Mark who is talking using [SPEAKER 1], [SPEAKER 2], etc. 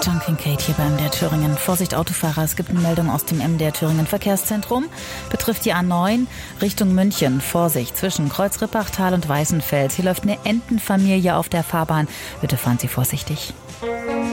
[SPEAKER 1] John Kincaid hier beim MDR Thüringen. Vorsicht Autofahrer, es gibt eine Meldung aus dem MDR Thüringen Verkehrszentrum. Betrifft die A9 Richtung München. Vorsicht zwischen Kreuz-Rippachtal und Weißenfels. Hier läuft eine Entenfamilie auf der Fahrbahn. Bitte fahren Sie vorsichtig.